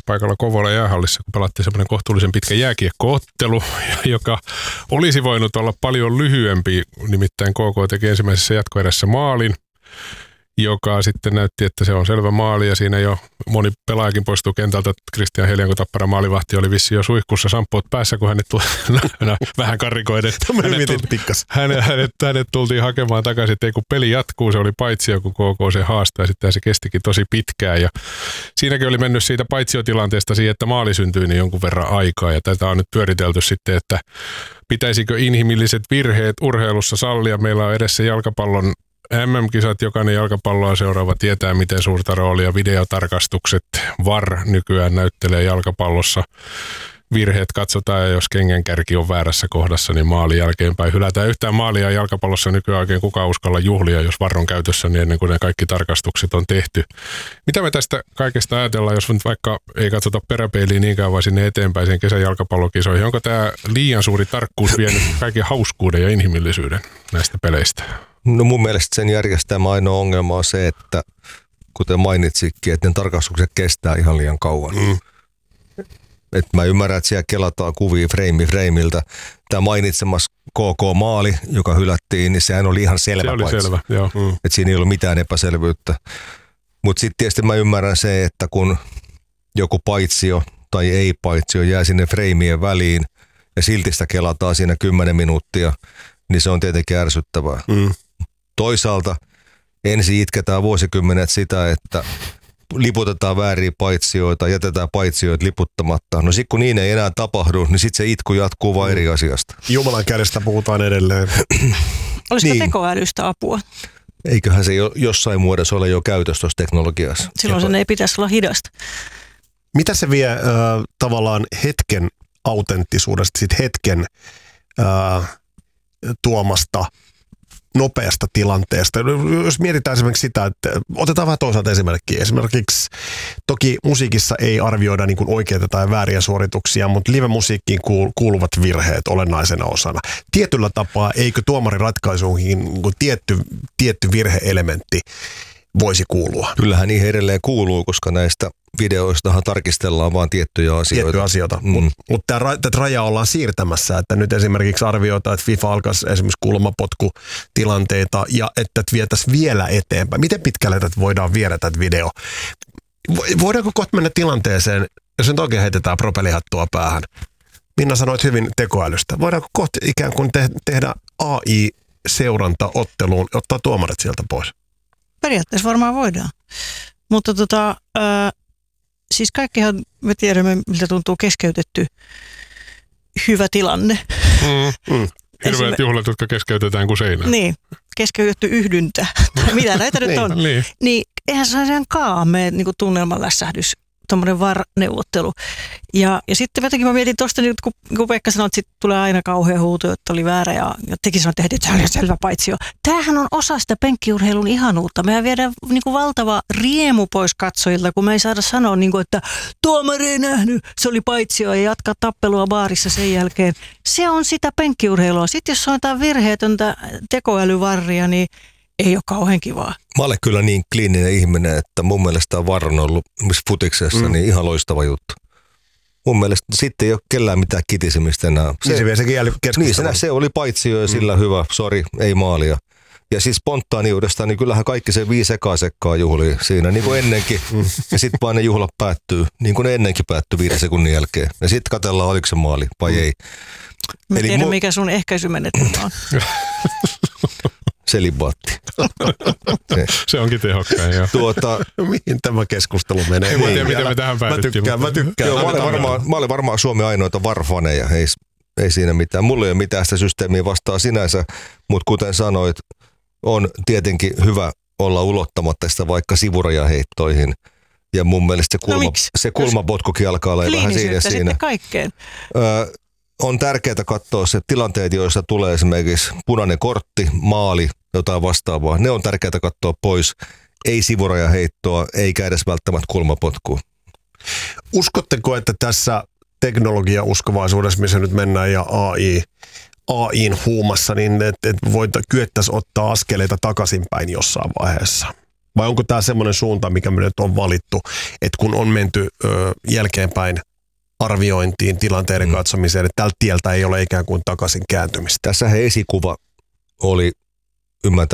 paikalla Kouvolan jäähallissa, kun pelattiin semmoinen kohtuullisen pitkä jääkiekkoottelu, joka olisi voinut olla paljon lyhyempi. Nimittäin KK teki ensimmäisessä jatkoerässä maalin, joka sitten näytti, että se on selvä maali ja siinä jo moni pelaajakin poistuu kentältä. Kristian Helian, kun Tappara maalivahti oli vissi jo suihkussa samppuot päässä, kun hänet tuli vähän karrikoiden. Hänet tultiin hakemaan takaisin, että ei kun peli jatkuu, se oli paitsio, kun KK se haastaa ja sitten se kestikin tosi pitkään. Ja siinäkin oli mennyt siitä paitsiotilanteesta siihen, että maali syntyi niin jonkun verran aikaa ja tätä on nyt pyöritelty sitten, että pitäisikö inhimilliset virheet urheilussa sallia. Meillä on edessä jalkapallon MM-kisat, jokainen jalkapalloa seuraava tietää, miten suurta roolia videotarkastukset, VAR nykyään näyttelee jalkapallossa. Virheet katsotaan ja jos kengänkärki on väärässä kohdassa, niin maalin jälkeenpäin hylätään. Yhtään maalia jalkapallossa nykyään oikein kukaan uskalla juhlia, jos VAR on käytössä, niin ennen kuin ne kaikki tarkastukset on tehty. Mitä me tästä kaikesta ajatellaan, jos nyt vaikka ei katsota peräpeiliin niinkään, vaan sinne eteenpäin sen kesän jalkapallokisoihin? Onko tämä liian suuri tarkkuus vienyt kaiken hauskuuden ja inhimillisyyden näistä peleistä? No mun mielestä sen järjestelmä ainoa ongelma on se, että kuten mainitsikin, että ne tarkastukset kestää ihan liian kauan. Et mä ymmärrän, että siellä kelataan kuvia freimiltä. Tämä mainitsemas KK-maali, joka hylättiin, niin sehän oli ihan selvä. Se oli selvä, joo. Että siinä ei ollut mitään epäselvyyttä. Mutta sitten tietysti mä ymmärrän se, että kun joku paitsio tai ei paitsio jää sinne freimien väliin ja silti sitä kelataan siinä 10 minuuttia, niin se on tietenkin ärsyttävää. Toisaalta ensin itketään vuosikymmenet sitä, että liputetaan vääriä paitsioita, jätetään paitsioita liputtamatta. No sitten kun niin ei enää tapahdu, niin sitten se itku jatkuu vain eri asiasta. Jumalan kädestä puhutaan edelleen. Olisiko tekoälystä apua? Eiköhän se jossain muodossa ole jo käytössä tuossa teknologiassa. Silloin sen ei pitäisi olla hidasta. Mitä se vie tavallaan hetken autenttisuudesta, sit hetken tuomasta nopeasta tilanteesta. Jos mietitään esimerkiksi sitä, että otetaan vähän toisaalta esimerkkiä. Esimerkiksi toki musiikissa ei arvioida niin kuin oikeita tai vääriä suorituksia, mutta live-musiikkiin kuuluvat virheet olennaisena osana. Tietyllä tapaa eikö tuomarin ratkaisuihin niin kuin tietty virhe-elementti voisi kuulua? Kyllähän niihin edelleen kuuluu, koska näistä videoistahan tarkistellaan vaan tiettyjä asioita. Mutta tätä rajaa ollaan siirtämässä, että nyt esimerkiksi arvioitaan, että FIFA alkaisi esimerkiksi kulmapotkutilanteita ja että vietäisiin vielä eteenpäin. Miten pitkälle tätä voidaan viedä tätä video? Voidaanko kohta mennä tilanteeseen, jos nyt oikein heitetään propellihattua päähän? Minna sanoit hyvin tekoälystä. Voidaanko kohta ikään kuin tehdä AI-seuranta otteluun, ottaa tuomarit sieltä pois? Periaatteessa varmaan voidaan. Mutta siis kaikkihan me tiedämme, miltä tuntuu keskeytetty hyvä tilanne. Hirveät juhlat, jotka keskeytetään kuin seinään. Niin, keskeytetty yhdyntä. Mitä näitä nyt on? Niin eihän se ole ihan kaamea niin tunnelman lässähdys, tuommoinen VAR-neuvottelu. Ja sitten jotenkin mä mietin tuosta, kun Pekka sanoi, että sitten tulee aina kauhea huuto, että oli väärä ja teki sanoi, että tämä oli selvä paitsio. Tämähän on osa sitä penkkiurheilun ihanuutta. Mehän viedään niin kuin valtava riemu pois katsojilta, kun me ei saada sanoa, niin kuin, että tuomari ei nähnyt, se oli paitsio ja jatkaa tappelua baarissa sen jälkeen. Se on sitä penkkiurheilua. Sitten jos on virheetöntä tekoälyvarria, niin ei ole kauhean kivaa. Mä olen kyllä niin kliininen ihminen, että mun mielestä VAR on ollut futiksessa niin ihan loistava juttu. Mun mielestä sitten ei ole kellään mitään kitisemistä enää. Se vie sekin niin, se oli paitsio ja sillä hyvä, sori, ei maalia. Ja siis spontaaniudesta, niin kyllähän kaikki se 5 sekkaa juhlii siinä, niin kuin ennenkin. Ja sitten vaan ne juhlat päättyy, niin kuin ne ennenkin päättyy 5 sekunnin jälkeen. Ja sitten katsellaan, oliko se maali vai ei. Mä tiedän, mikä sun ehkäisymenetelmä on. Selibaatti. Se onkin tehokkain, joo. Mihin tämä keskustelu menee? En tiedä, miten me tähän päädyttiin. Mä tykkään. Joo, mä olin varmaan Suomen ainoita VAR-faneja. Ei siinä mitään. Mulla ei ole mitään sitä systeemiä vastaan sinänsä, mutta kuten sanoit, on tietenkin hyvä olla ulottamatta sitä vaikka sivurajaheittoihin. Ja mun mielestä se kulmapotkukin alkaa olla vähän siinä. Sitten kaikkeen. On tärkeää katsoa se tilanteet, joissa tulee esimerkiksi punainen kortti, maali, jotain vastaavaa. Ne on tärkeää katsoa pois. Ei sivurajaheittoa, eikä edes välttämättä kulmapotkua. Uskotteko, että tässä teknologia-uskovaisuudessa, missä nyt mennään ja AI:n huumassa, niin että kyettäisiin ottaa askeleita takaisinpäin jossain vaiheessa? Vai onko tämä semmoinen suunta, mikä me nyt on valittu, että kun on menty jälkeenpäin arviointiin, tilanteiden katsomiseen, että tältä tieltä ei ole ikään kuin takaisin kääntymistä? Tässä esikuva oli